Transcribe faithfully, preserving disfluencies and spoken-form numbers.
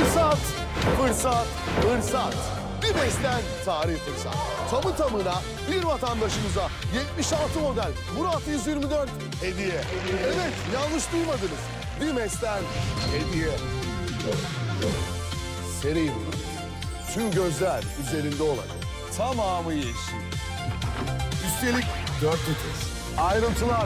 Fırsat, fırsat, fırsat. Dimes'ten tarih fırsat. Tamı tamına bir vatandaşımıza yetmiş altı model Murat yüz yirmi dört hediye. Evet, yanlış duymadınız. Dimes'ten hediye. Seri Murat. Tüm gözler üzerinde olacak. Tamamı yeşil. Üstelik dört vites. Ayrıntılar